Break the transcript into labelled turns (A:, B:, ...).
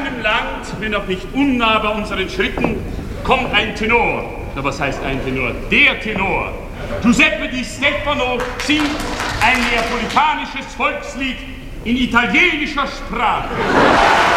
A: fernen Land, wenn auch nicht unnah bei unseren Schritten, kommt ein Tenor. Na, was heißt ein Tenor? Der Tenor. Giuseppe Di Stefano singt ein neapolitanisches Volkslied in italienischer Sprache.